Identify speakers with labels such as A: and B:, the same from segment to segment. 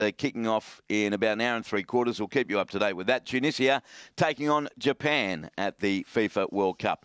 A: kicking off in about an hour and 3/4. We'll keep you up to date with that. Tunisia taking on Japan at the FIFA World Cup.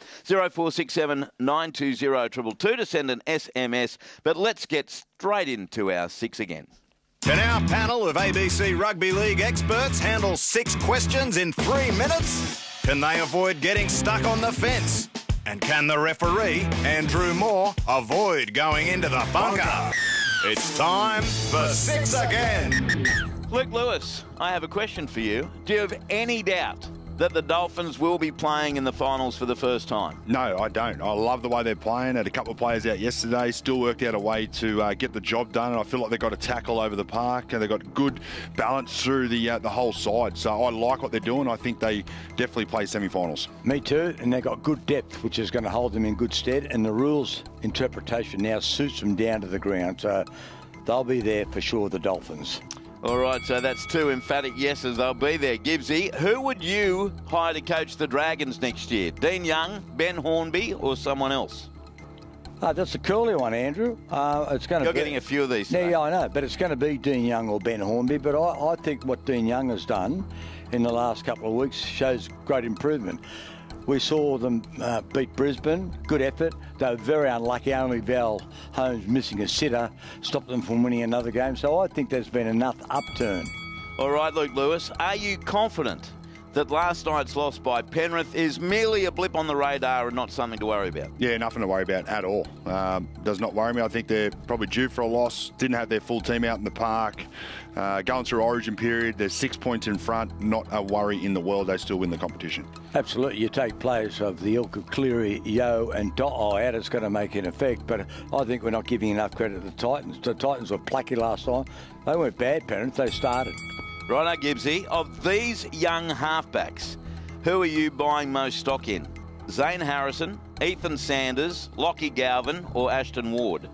A: 0467 920 222 to send an SMS. But let's get straight into our six again.
B: Can our panel of ABC Rugby League experts handle 6 questions in 3 minutes? Can they avoid getting stuck on the fence? And can the referee, Andrew Moore, avoid going into the bunker? It's time for 6 again.
A: Luke Lewis, I have a question for you. Do you have any doubt that the Dolphins will be playing in the finals for the first time?
C: No, I don't. I love the way they're playing. Had a couple of players out yesterday, still worked out a way to get the job done, and I feel like they've got a tackle over the park, and they've got good balance through the whole side. So I like what they're doing. I think they definitely play semi-finals.
D: Me too, and they've got good depth, which is going to hold them in good stead, and the rules interpretation now suits them down to the ground. So they'll be there for sure, the Dolphins.
A: All right, so that's 2 emphatic yeses. They'll be there. Gibbsy, who would you hire to coach the Dragons next year? Dean Young, Ben Hornby, or someone else?
D: That's a curly one, Andrew. It's going to
A: You're
D: be,
A: getting a few of these today.
D: Yeah, I know, but it's going to be Dean Young or Ben Hornby. But I think what Dean Young has done in the last couple of weeks shows great improvement. We saw them beat Brisbane. Good effort. They were very unlucky. Only Val Holmes missing a sitter stopped them from winning another game. So I think there's been enough upturn.
A: All right, Luke Lewis, are you confident that last night's loss by Penrith is merely a blip on the radar and not something to worry about?
C: Yeah, nothing to worry about at all. Does not worry me. I think they're probably due for a loss. Didn't have their full team out in the park. Going through Origin period, they're 6 points in front. Not a worry in the world. They still win the competition.
D: Absolutely. You take players of the ilk of Cleary, Yeo and To'o out, it's going to make an effect. But I think we're not giving enough credit to the Titans. The Titans were plucky last time. They weren't bad, Penrith. They started.
A: Righto, Gibbsy. Of these young halfbacks, who are you buying most stock in? Zane Harrison, Ethan Sanders, Lockie Galvin or Ashton Ward?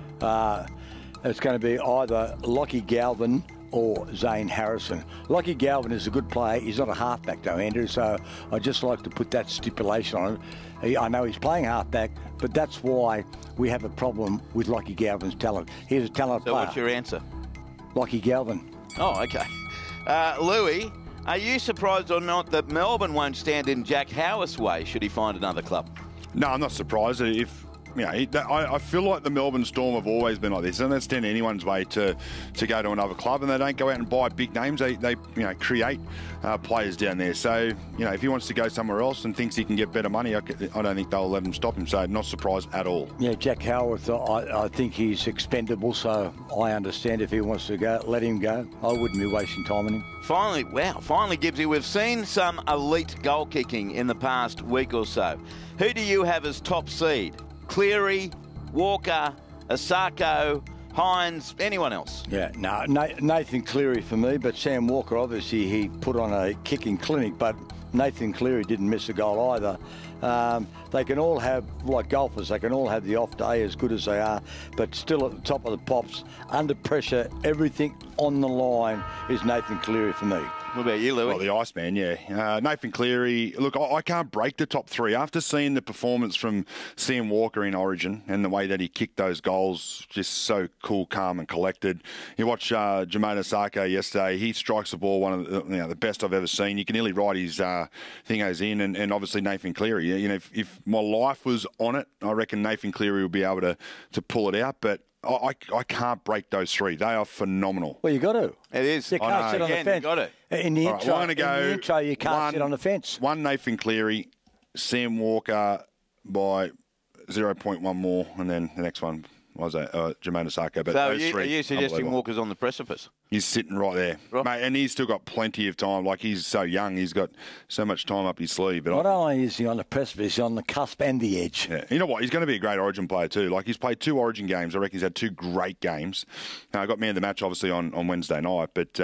D: It's going to be either Lockie Galvin or Zane Harrison. Lockie Galvin is a good player. He's not a halfback though, Andrew, so I'd just like to put that stipulation on it. I know he's playing halfback, but that's why we have a problem with Lockie Galvin's talent. He's a talented player.
A: So what's your answer?
D: Lockie Galvin.
A: Oh, okay. Louis, are you surprised or not that Melbourne won't stand in Jack Howarth's way should he find another club?
C: No, I'm not surprised. I feel like the Melbourne Storm have always been like this. They don't stand anyone's way to go to another club, and they don't go out and buy big names. They create players down there. So, if he wants to go somewhere else and thinks he can get better money, I don't think they'll let him stop him. So, not surprised at all.
D: Yeah, Jack Howarth, I think he's expendable, so I understand if he wants to go, let him go. I wouldn't be wasting time on him.
A: Finally, Gibbsy, we've seen some elite goal kicking in the past week or so. Who do you have as top seed? Cleary, Walker, Asako, Hines, anyone else?
D: Yeah, no, Nathan Cleary for me, but Sam Walker, obviously, he put on a kicking clinic, but Nathan Cleary didn't miss a goal either. They can all have, like golfers, they can all have the off day as good as they are, but still at the top of the pops, under pressure, everything on the line is Nathan Cleary for me.
A: What about you, Louis?
C: Well, the Iceman, yeah. Nathan Cleary, look, I can't break the top 3. After seeing the performance from Sam Walker in Origin and the way that he kicked those goals, just so cool, calm and collected. You watch Jermaine Asako yesterday, he strikes the ball, one of the best I've ever seen. You can nearly write his thingos in, and obviously Nathan Cleary. If my life was on it, I reckon Nathan Cleary would be able to pull it out, but I can't break those 3. They are phenomenal.
D: Well, you got to.
A: It is.
D: You can't sit on the fence.
A: You got it.
D: In the intro, you can't sit on the fence.
C: One Nathan Cleary, Sam Walker by 0.1 more, and then the next one was Jermaine Asako. But
A: so
C: those 3,
A: are you suggesting Walker's on the precipice?
C: He's sitting right there,
A: right.
C: Mate, and he's still got plenty of time. Like, he's so young, he's got so much time up his sleeve. But
D: not only is he on the precipice, he's on the cusp and the edge.
C: Yeah. You know what? He's going to be a great Origin player too. Like, he's played 2 Origin games. I reckon he's had 2 great games. I got man of the match, obviously, on Wednesday night. But,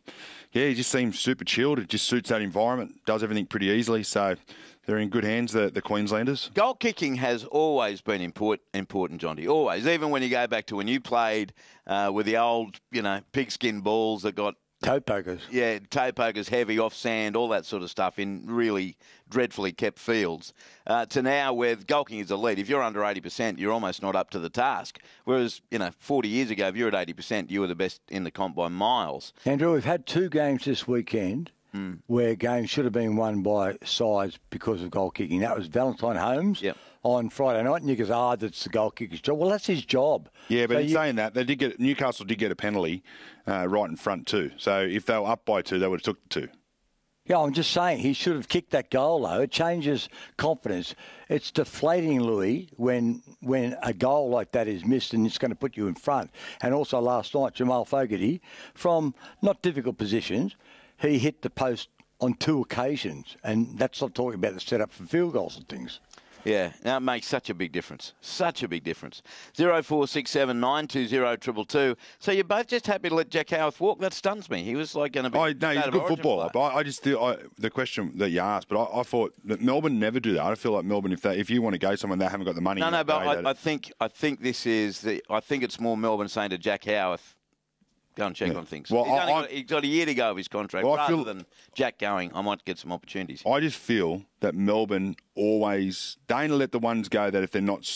C: he just seems super chilled. It just suits that environment, does everything pretty easily. So they're in good hands, the Queenslanders.
A: Goal kicking has always been important, Jonty. Always. Even when you go back to when you played with the old, pigskin balls that got
D: Toe pokers.
A: Yeah, toe pokers, heavy, off sand, all that sort of stuff in really dreadfully kept fields, to now where golking is elite. If you're under 80%, you're almost not up to the task. Whereas, 40 years ago, if you're at 80%, you were the best in the comp by miles.
D: Andrew, we've had 2 games this weekend where games should have been won by sides because of goal kicking. That was Valentine Holmes on Friday night, and you go, that's the goal kicker's job. Well, that's his job.
C: Yeah, but in saying that, Newcastle did get a penalty right in front too. So if they were up by 2, they would have took the 2.
D: Yeah, I'm just saying he should have kicked that goal, though. It changes confidence. It's deflating, Louis, when a goal like that is missed and it's going to put you in front. And also last night, Jamal Fogarty, from not difficult positions, he hit the post on 2 occasions. And that's not talking about the setup for field goals and things.
A: Yeah, now it makes such a big difference. Such a big difference. 0467 920 222. So you're both just happy to let Jack Howarth walk? That stuns me. He was like going to be...
C: No, he's a good footballer. But I just feel the question that you asked, but I thought that Melbourne never do that. I feel like Melbourne, if you want to go somewhere, they haven't got the money.
A: No, but I think this is I think it's more Melbourne saying to Jack Howarth, go and check on things. Well, he's got a year to go of his contract, rather than Jack going, I might get some opportunities.
C: I just feel that Melbourne always don't let the ones go that if they're not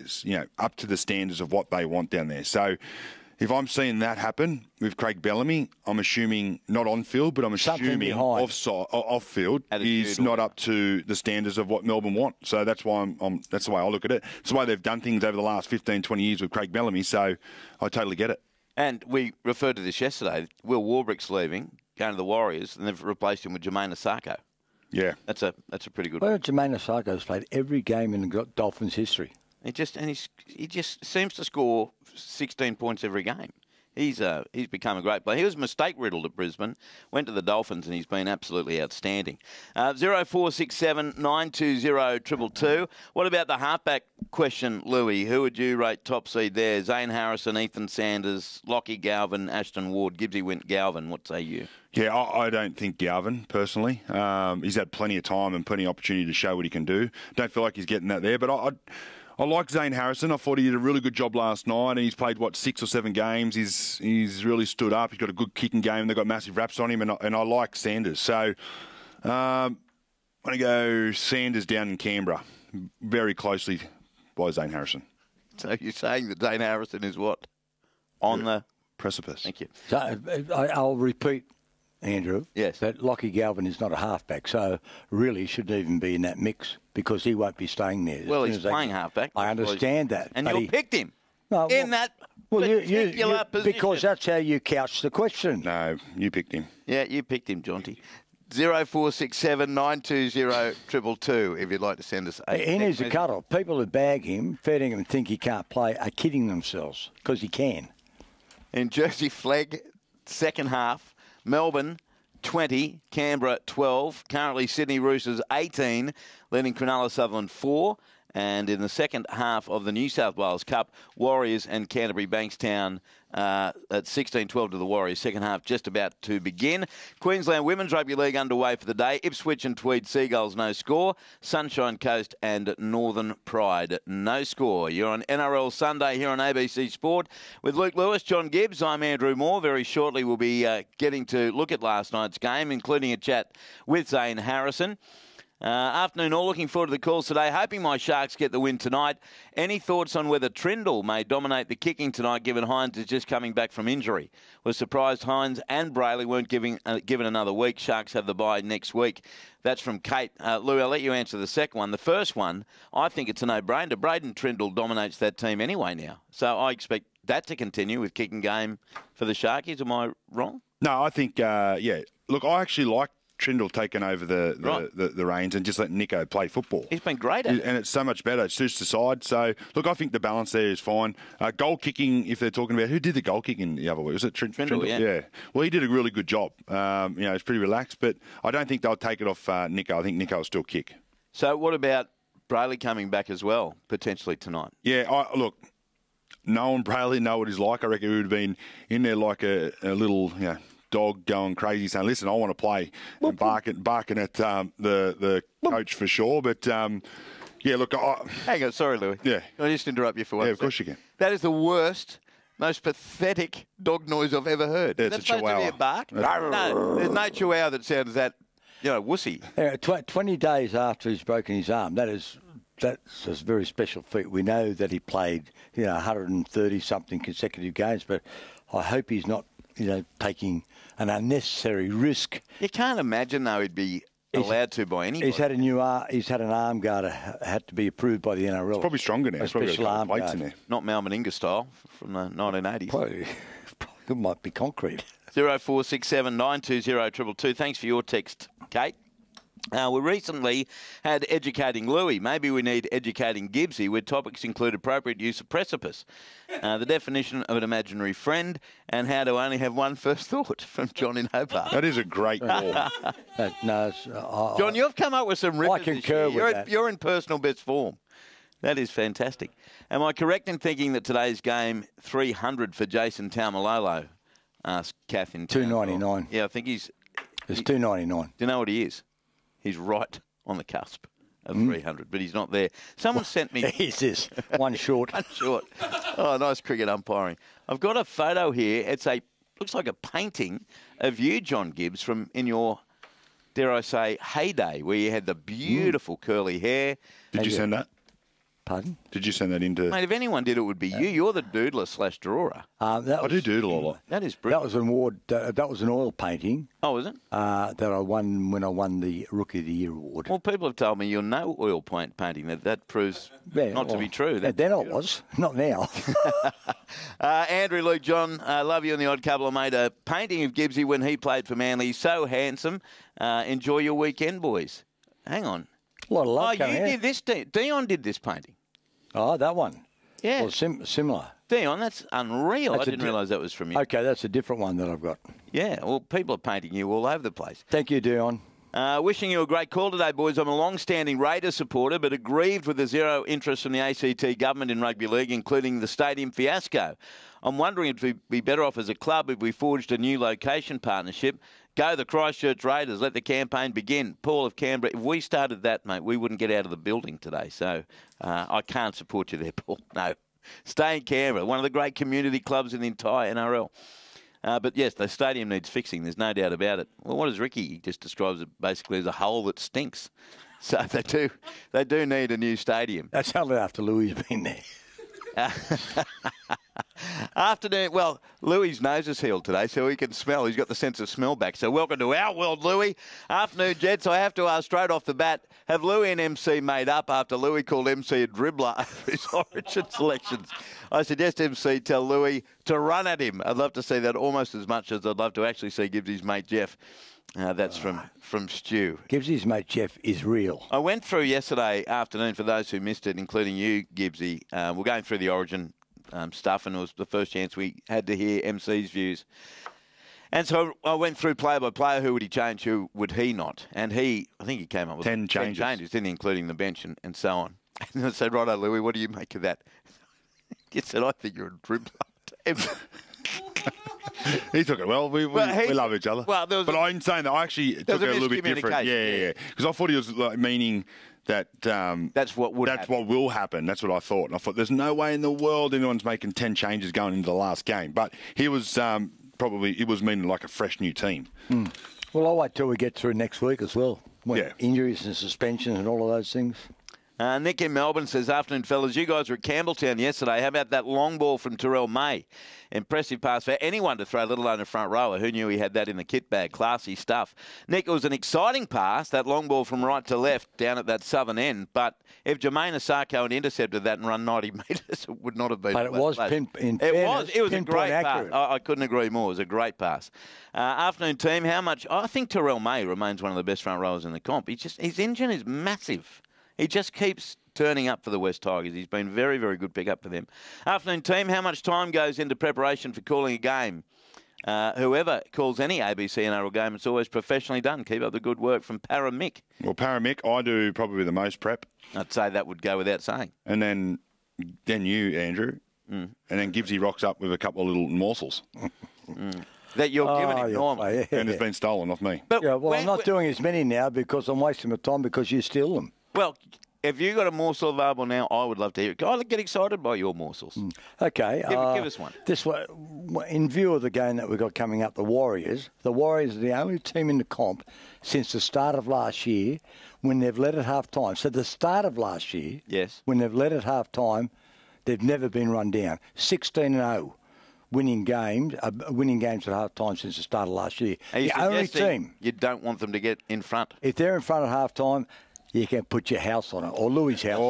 C: up to the standards of what they want down there. So if I'm seeing that happen with Craig Bellamy, I'm assuming not on field, but I'm assuming off field is not up to the standards of what Melbourne want. So that's why that's the way I look at it. It's the way they've done things over the last 15, 20 years with Craig Bellamy. So I totally get it.
A: And we referred to this yesterday. Will Warbrick's leaving, going to the Warriors, and they've replaced him with Jermaine Asako.
C: Yeah.
A: That's a pretty good
D: one.
A: Well,
D: Jermaine Asako's played every game in the Dolphins' history.
A: He just seems to score 16 points every game. He's become a great player. He was mistake-riddled at Brisbane, went to the Dolphins, and he's been absolutely outstanding. 0467 920 222. What about the halfback question, Louis? Who would you rate top seed there? Zane Harrison, Ethan Sanders, Lockie Galvin, Ashton Ward. Gibbsy went Galvin. What say you?
C: Yeah, I don't think Galvin, personally. He's had plenty of time and plenty of opportunity to show what he can do. Don't feel like he's getting that there, but I like Zane Harrison. I thought he did a really good job last night, and he's played, 6 or 7 games. He's really stood up. He's got a good kicking game. They've got massive raps on him, and I like Sanders. So I'm going to go Sanders down in Canberra, very closely by Zane Harrison.
A: So you're saying that Zane Harrison is what? On the
C: precipice.
A: Thank you.
D: So I'll repeat, Andrew,
A: yes,
D: that Lockie Galvin is not a halfback, so really shouldn't even be in that mix because he won't be staying there.
A: Well, he's playing halfback.
D: I understand that.
A: And you picked him in that
D: particular
A: position.
D: Because that's how you couch the question.
C: No, you picked him.
A: Yeah, you picked him, Jonty. 0467 920 222 if you'd like to send us
D: He needs a cut-off. People who bag him, feeding him and think he can't play are kidding themselves because he can.
A: In Jersey Flegg, second half, Melbourne 20, Canberra 12. Currently Sydney Roosters 18, leading Cronulla Sutherland 4. And in the second half of the New South Wales Cup, Warriors and Canterbury Bankstown at 16-12 to the Warriors. Second half just about to begin. Queensland Women's Rugby League underway for the day. Ipswich and Tweed Seagulls, no score. Sunshine Coast and Northern Pride, no score. You're on NRL Sunday here on ABC Sport with Luke Lewis, John Gibbs. I'm Andrew Moore. Very shortly we'll be getting to look at last night's game, including a chat with Zane Harrison. Afternoon all, looking forward to the calls today. Hoping my Sharks get the win tonight. Any thoughts on whether Trindle may dominate the kicking tonight, given Hines is just coming back from injury? Was surprised Hines and Brayley weren't given another week. Sharks have the bye next week. That's from Kate. Lou, I'll let you answer the second one. The first one, I think it's a no-brainer. Braden Trindle dominates that team anyway now. So I expect that to continue with kicking game for the Sharkies. Am I wrong?
C: No, I think, yeah. Look, I actually like Trindle taking over the reins and just letting Nico play football.
A: He's been great at it.
C: And it's so much better. It suits the side. So, look, I think the balance there is fine. Goal kicking, if they're talking about... Who did the goal kicking the other week? Was it Trindle? Yeah. Well, he did a really good job. It's pretty relaxed. But I don't think they'll take it off Nico. I think Nico will still kick.
A: So what about Brayley coming back as well, potentially tonight?
C: Yeah, look... Knowing Brayley, know what he's like. I reckon he would have been in there like a little... dog going crazy saying, listen, I want to play, and barking at the coach for sure. But, yeah, look...
A: Hang on, sorry, Louis.
C: Yeah.
A: Can I just interrupt you for 1 second?
C: Yeah, of course you can.
A: That is the worst most pathetic dog noise I've ever heard.
C: It's
A: Is that
C: a
A: supposed to be a
C: chihuahua.
A: bark? No, there's no chihuahua that sounds that, wussy.
D: 20 days after he's broken his arm, that's a very special feat. We know that he played, 130-something consecutive games, but I hope he's not, taking an unnecessary risk.
A: You can't imagine, though, he'd be allowed to by anybody.
D: He's had an arm guard had to be approved by the NRL.
C: Probably stronger now.
D: A
C: It's probably
D: special
C: got
D: arm
C: weights
D: guard.
C: in there.
A: Not Mal Meninga style from the 1980s.
D: Probably it might be concrete.
A: 0467 920 222. Thanks for your text, Kate. We recently had Educating Louis. Maybe we need Educating Gibbsy, where topics include appropriate use of precipice, the definition of an imaginary friend, and how to only have one first thought, from John in Hobart.
C: That is a great call.
A: John, you've come up with some rippers
D: I concur
A: this year.
D: with that.
A: You're in personal best form. That is fantastic. Am I correct in thinking that today's game 300 for Jason Taumalolo? Asked Kath in town.
D: $2.99.
A: Yeah, I think he's...
D: It's $2.99.
A: Do you know what he is? He's right on the cusp of 300, but he's not there. Someone sent me...
D: Is this one short?
A: One short. Oh, nice cricket umpiring. I've got a photo here. Looks like a painting of you, John Gibbs, from in your, dare I say, heyday, where you had the beautiful curly hair.
C: Did you send that?
D: Pardon?
C: Did you send that into...
A: Mate, if anyone did, it would be you. You're the doodler / drawer.
C: I do doodle a lot.
A: That is
D: That
A: brilliant.
D: was an award. That was an oil painting
A: Oh, is it?
D: that I won when I won the Rookie of the Year award.
A: Well, people have told me you're no oil painting. That proves not to be true.
D: Then I was, not now.
A: Andrew, Luke, John, love you and the odd couple. I made a painting of Gibbsy when he played for Manly. He's so handsome. Enjoy your weekend, boys. Hang on.
D: A lot of
A: Oh,
D: love
A: you
D: coming out.
A: did this. Dion did this painting.
D: Oh, that one.
A: Yeah.
D: Well, similar.
A: Dion, that's unreal.
D: That's
A: I didn't realise that was from you.
D: Okay, that's a different one that I've got.
A: Yeah, well, people are painting you all over the place.
D: Thank you, Dion.
A: Wishing you a great call today, boys. I'm a long-standing Raiders supporter, but aggrieved with the zero interest from the ACT government in rugby league, including the stadium fiasco. I'm wondering if we'd be better off as a club if we forged a new location partnership. Go the Christchurch Raiders. Let the campaign begin. Paul of Canberra. If we started that, mate, we wouldn't get out of the building today. So I can't support you there, Paul. No. Stay in Canberra, one of the great community clubs in the entire NRL. But yes, the stadium needs fixing. There's no doubt about it. Well, what does Ricky? He just describes it basically as a hole that stinks. So they do need a new stadium.
D: That's only after Louis has been there.
A: Afternoon. Well, Louis' nose is healed today, so he can smell. He's got the sense of smell back. So welcome to our world, Louis. Afternoon, Jets. I have to ask straight off the bat, have Louis and MC made up after Louis called MC a dribbler over his Origin selections? I suggest MC tell Louis to run at him. I'd love to see that almost as much as I'd love to actually see Gibbsy's mate Jeff. That's from Stu.
D: Gibbsy's mate Jeff is real.
A: I went through yesterday afternoon, for those who missed it, including you, Gibbsy. We're going through the Origin stuff, and it was the first chance we had to hear MC's views. And so I went through player by player. Who would he change? Who would he not? And I think he came up with
C: 10 changes,
A: didn't he, including the bench and so on. And I said, righto, Louis, what do you make of that? He said, I think you're a dribbler.
C: He took it well. We love each other.
A: Well,
C: but I'm saying that I actually took it a little bit different. Yeah. Because I thought he was meaning that
A: that's what would
C: that's
A: happen.
C: what will happen. That's what I thought. And I thought there's no way in the world anyone's making 10 changes going into the last game. But he was it was meaning like a fresh new team.
D: Well, I'll wait till we get through next week as well.
C: Yeah.
D: Injuries and suspensions and all of those things.
A: Nick in Melbourne says, afternoon, fellas. You guys were at Campbelltown yesterday. How about that long ball from Terrell May? Impressive pass for anyone to throw, let alone a front rower. Who knew he had that in the kit bag? Classy stuff. Nick, it was an exciting pass, that long ball from right to left down at that southern end. But if Jermaine Asako had intercepted that and run 90 metres, it would not have been.
D: But it was
A: It was a great
D: accurate.
A: pass. I couldn't agree more. It was a great pass. Afternoon team, how much? I think Terrell May remains one of the best front rowers in the comp. His engine is massive. He just keeps turning up for the West Tigers. He's been very, very good pickup for them. Afternoon team, how much time goes into preparation for calling a game? Whoever calls any ABC NRL game, it's always professionally done. Keep up the good work from Paramick.
C: Well, Paramick, I do probably the most prep.
A: I'd say that would go without saying.
C: And then you, Andrew. And then Gibbsy rocks up with a couple of little morsels.
A: That you're giving him normally.
C: And it's been stolen off me.
A: But
D: I'm not doing as many now because I'm wasting my time because you steal them.
A: Well, if you got a morsel available now, I would love to hear it. I get excited by your morsels.
D: Okay.
A: Give us one.
D: This way, in view of the game that we've got coming up, the Warriors are the only team in the comp since the start of last year when they've led at half-time. So the start of last year,
A: yes,
D: when they've led at half-time, they've never been run down. 16-0. Winning games at half-time since the start of last year.
A: Are you
D: the only
A: suggesting
D: team.
A: You don't want them to get in front?
D: If they're in front at half-time, you can put your house on it, or Louis' house.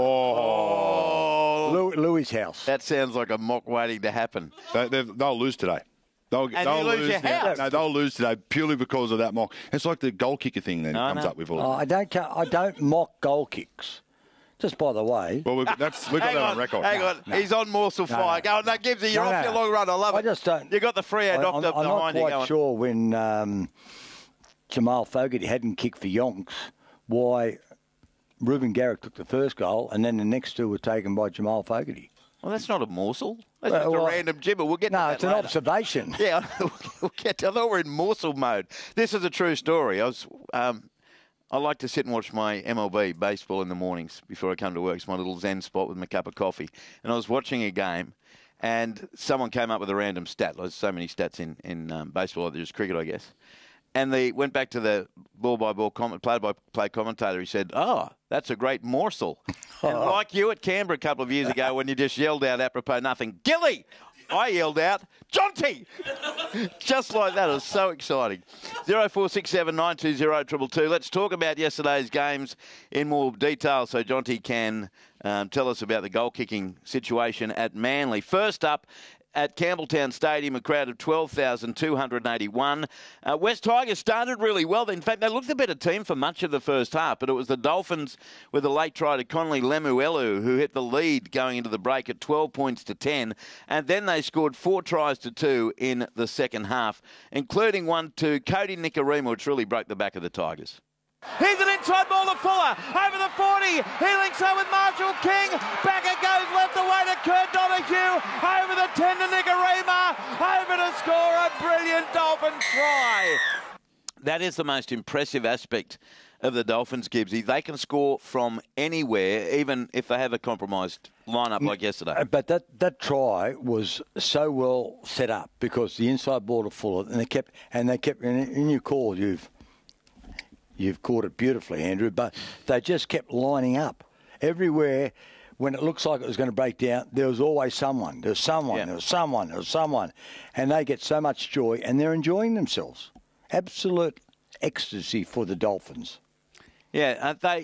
A: Oh,
D: Louis' house.
A: That sounds like a mock waiting to happen.
C: They'll lose today. They'll
A: lose your house.
C: No, they'll lose today purely because of that mock. It's like the goal kicker thing that comes up with all.
D: I don't mock goal kicks. Just by the way.
C: Well, we've got that on record.
A: Hang on. He's on morsel fire. Go on, that gives you. You're off your long run. I love it.
D: I just don't.
A: You got the Freo doctor behind you.
D: I'm not quite sure when Jamal Fogarty hadn't kicked for yonks, why Ruben Garrick took the first goal and then the next two were taken by Jamal Fogarty.
A: Well, that's not a morsel. That's just a random gibber. We'll get to that
D: it's an
A: later.
D: observation.
A: Yeah, we'll get to. I thought we're in morsel mode. This is a true story. I like to sit and watch my MLB baseball in the mornings before I come to work. It's my little zen spot with my cup of coffee. And I was watching a game, and someone came up with a random stat. There's so many stats in baseball. There's cricket, I guess. And they went back to the ball-by-ball play-by-play commentator. He said, that's a great morsel. And like you at Canberra a couple of years ago when you just yelled out apropos nothing, Gilly! I yelled out, Jonty! Just like that. It was so exciting. 0467 920 222. Let's talk about yesterday's games in more detail so Jonty can tell us about the goal-kicking situation at Manly. First up, at Campbelltown Stadium, a crowd of 12,281. West Tigers started really well. In fact, they looked the better team for much of the first half, but it was the Dolphins with a late try to Connolly Lemuelu who hit the lead going into the break at 12 points to 10, and then they scored 4 tries to 2 in the second half, including one to Cody Nikorima, which really broke the back of the Tigers. Here's an inside ball to Fuller, over the 40, he links up with Marshall King, back it goes left away to Kurt Donahue, over the 10 to Nikorima, over to score a brilliant Dolphin try. That is the most impressive aspect of the Dolphins, Gibbsy. They can score from anywhere, even if they have a compromised lineup like yesterday.
D: But that try was so well set up because the inside ball to Fuller, and they kept in your call, You've caught it beautifully, Andrew, but they just kept lining up. Everywhere, when it looks like it was going to break down, there was always someone. There was someone. And they get so much joy, and they're enjoying themselves. Absolute ecstasy for the Dolphins.
A: Yeah, they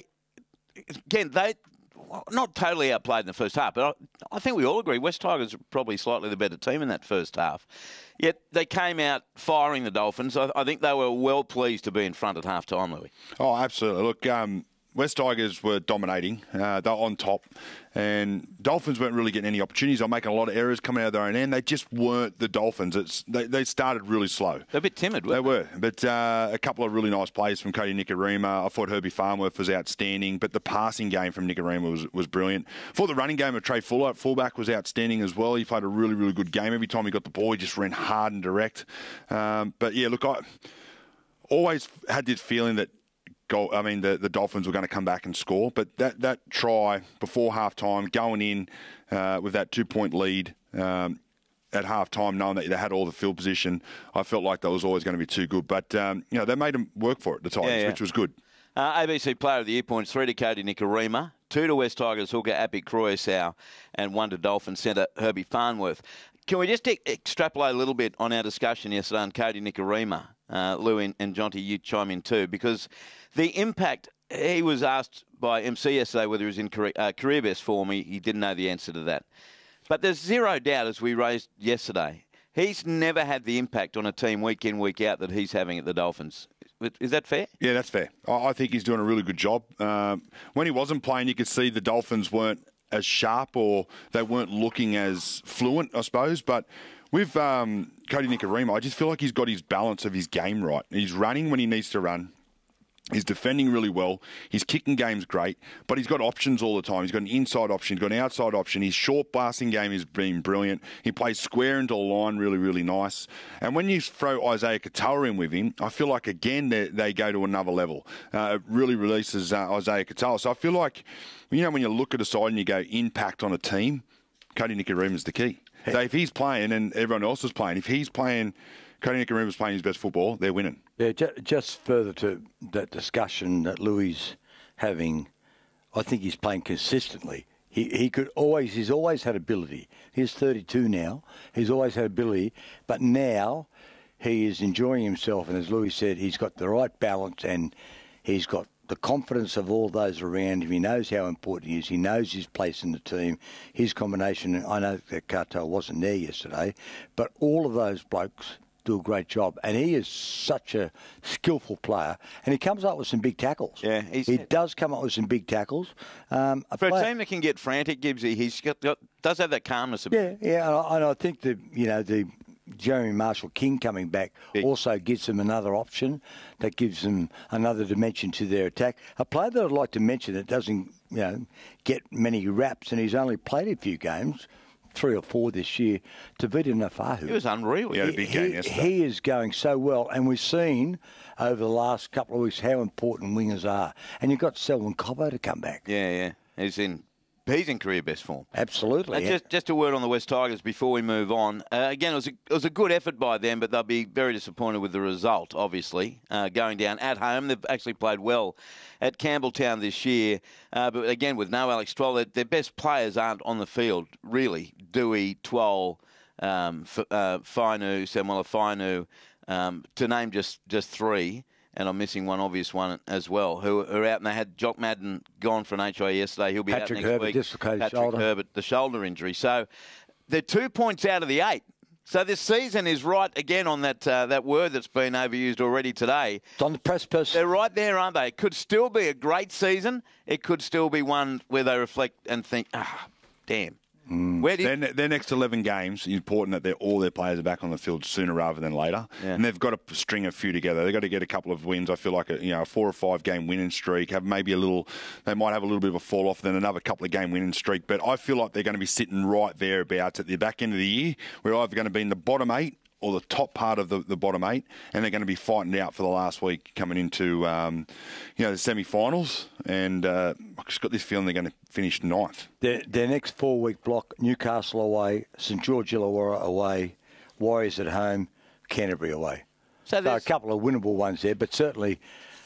A: not totally outplayed in the first half, but I think we all agree West Tigers are probably slightly the better team in that first half. Yet they came out firing the Dolphins. I think they were well pleased to be in front at half-time, Louis.
C: Oh, absolutely. Look, West Tigers were dominating. They were on top. And Dolphins weren't really getting any opportunities. They were making a lot of errors coming out of their own end. They just weren't the Dolphins. They started really slow.
A: They're a bit timid, weren't
C: they? They were. But a couple of really nice plays from Cody Nikorima. I thought Herbie Farnworth was outstanding. But the passing game from Nikorima was brilliant. For the running game of Trey Fuller at fullback was outstanding as well. He played a really, really good game. Every time he got the ball, he just ran hard and direct. But, yeah, look, I always had this feeling that the Dolphins were going to come back and score, but that try before halftime, going in with that 2-point lead at halftime, knowing that they had all the field position, I felt like that was always going to be too good. But they made them work for it, the Tigers, which was good.
A: ABC Player of the Year points: 3 to Cody Nikorima, 2 to West Tigers hooker Api Croissau, and 1 to Dolphin centre Herbie Farnworth. Can we just extrapolate a little bit on our discussion yesterday on Cody Nikorima? Lou and Jonty, you chime in too, because the impact, he was asked by MC yesterday whether he was in career best form. He didn't know the answer to that. But there's zero doubt, as we raised yesterday, he's never had the impact on a team week in, week out that he's having at the Dolphins. Is that fair?
C: Yeah, that's fair. I think he's doing a really good job. When he wasn't playing, you could see the Dolphins weren't as sharp, or they weren't looking as fluent, I suppose. But with Cody Nikorima, I just feel like he's got his balance of his game right. He's running when he needs to run. He's defending really well. His kicking game's great, but he's got options all the time. He's got an inside option. He's got an outside option. His short blasting game has been brilliant. He plays square into a line really, really nice. And when you throw Isaiah Katoa in with him, I feel like, again, they go to another level. It really releases Isaiah Katoa. So I feel like, when you look at a side and you go impact on a team, Cody Nicaramu's the key. So if he's playing and everyone else is playing, if he's playing, Cody Nicaramu's playing his best football, they're winning.
D: Yeah, just further to that discussion that Louis having, I think he's playing consistently. He's always had ability. He's 32 now. He's always had ability, but now he is enjoying himself. And as Louis said, he's got the right balance and he's got the confidence of all those around him. He knows how important he is. He knows his place in the team. His combination, I know that Katoa wasn't there yesterday, but all of those blokes do a great job. And he is such a skillful player. And he comes up with some big tackles.
A: Yeah,
D: he does come up with some big tackles.
A: For a team that can get frantic, Gibbsy, does have that calmness about him.
D: Yeah, and I think the Jeremy Marshall King coming back also gives them another option that gives them another dimension to their attack. A player that I'd like to mention that doesn't get many raps, and he's only played a few games, 3 or 4 this year, Tavita Nafahu.
A: He was unreal.
C: He had a big game yesterday.
D: He is going so well, and we've seen over the last couple of weeks how important wingers are. And you've got Selwyn Cobbo to come back.
A: Yeah. He's in career best form.
D: Absolutely.
A: Just a word on the West Tigers before we move on. Again, it was a good effort by them, but they'll be very disappointed with the result, obviously, going down at home. They've actually played well at Campbelltown this year. But again, with no Alex Twal, their best players aren't on the field, really. Dewey, Twal, Fainu, Samuela Fainu, to name just 3. And I'm missing one obvious one as well, who are out. And they had Jock Madden gone for an HIA yesterday. He'll be
D: Patrick
A: out next
D: Herbert,
A: week.
D: Dislocated shoulder.
A: Herbert, the shoulder injury. So they're 2 points out of the 8. So this season is right again on that word that's been overused already today.
D: It's on the precipice.
A: They're right there, aren't they? It could still be a great season. It could still be one where they reflect and think, damn.
C: Their next 11 games, it's important that all their players are back on the field sooner rather than later. Yeah. And they've got to string a few together. They've got to get a couple of wins. I feel like a 4 or 5 game winning streak. They might have a little bit of a fall off, then another couple of game winning streak. But I feel like they're going to be sitting right thereabouts at the back end of the year. We're either going to be in the bottom 8 or the top part of the bottom 8, and they're going to be fighting out for the last week coming into the semi-finals. And I've just got this feeling they're going to finish 9th.
D: Their next 4-week block: Newcastle away, St George Illawarra away, Warriors at home, Canterbury away. So a couple of winnable ones there, but certainly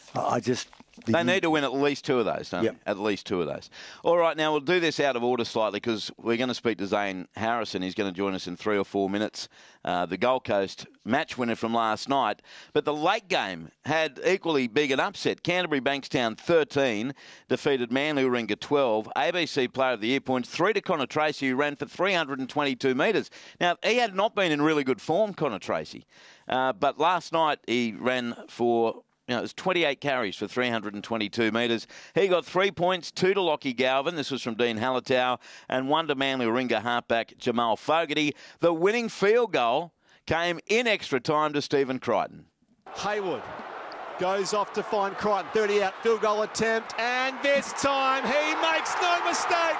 D: they
A: need to win at least 2 of those, don't they? At least 2 of those. All right, now we'll do this out of order slightly because we're going to speak to Zane Harrison. He's going to join us in 3 or 4 minutes. The Gold Coast match winner from last night. But the late game had equally big an upset. Canterbury Bankstown 13 defeated Manly Warringah 12. ABC Player of the Year points 3 to Connor Tracy, who ran for 322 metres. Now, he had not been in really good form, Connor Tracy. But last night he ran for... it was 28 carries for 322 metres. He got 3 points, 2 to Lockie Galvin. This was from Dean Hallertau. And 1 to Manly Warringah halfback Jamal Fogarty. The winning field goal came in extra time to Stephen Crichton.
E: Hayward goes off to find Crichton. 30 out field goal attempt. And this time he makes no mistake.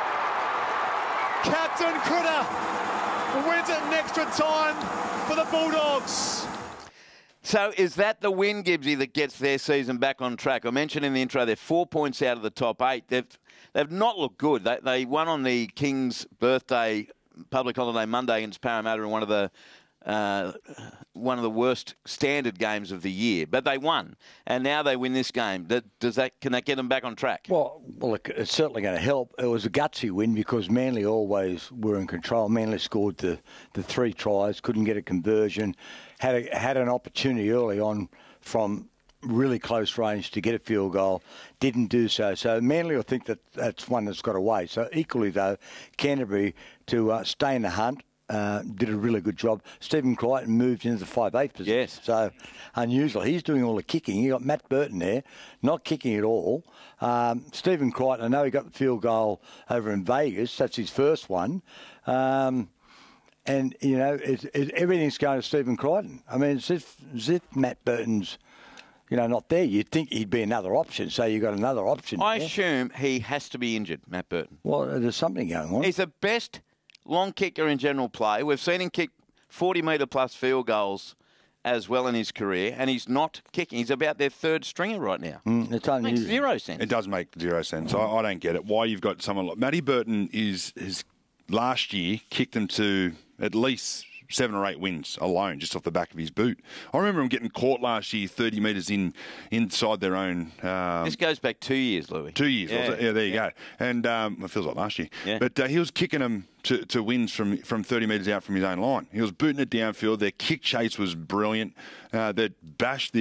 E: Captain Critter wins it in extra time for the Bulldogs.
A: So is that the win, Gibbsy, that gets their season back on track? I mentioned in the intro they're 4 points out of the top 8. They've not looked good. They won on the King's birthday, public holiday Monday against Parramatta in one of the worst standard games of the year. But they won, and now they win this game. Can that get them back on track?
D: Well, it's certainly going to help. It was a gutsy win because Manly always were in control. Manly scored the 3 tries, couldn't get a conversion. Had an opportunity early on from really close range to get a field goal, didn't do so. So Manly will think that's one that's got away. So equally, though, Canterbury to stay in the hunt did a really good job. Stephen Crichton moved into the 5/8 position.
A: Yes.
D: So unusual. He's doing all the kicking. You got Matt Burton there, not kicking at all. Stephen Crichton, I know he got the field goal over in Vegas. That's his first one. And, everything's going to Stephen Crichton. I mean, as if Matt Burton's, not there. You'd think he'd be another option, so you've got another option.
A: I assume he has to be injured, Matt Burton.
D: Well, there's something going on.
A: He's the best long kicker in general play. We've seen him kick 40-metre-plus field goals as well in his career, and he's not kicking. He's about their third stringer right now.
D: It's unusual.
A: Makes zero sense.
C: It does make 0 sense. I don't get it. Why you've got someone like Matty Burton is last year kicked them to at least 7 or 8 wins alone, just off the back of his boot. I remember him getting caught last year 30 metres inside their own.
A: This goes back 2 years, Louis.
C: 2 years. Yeah, there you go. And it feels like last year.
A: Yeah.
C: But he was kicking them to wins from 30 metres out from his own line. He was booting it downfield. Their kick chase was brilliant. They bashed the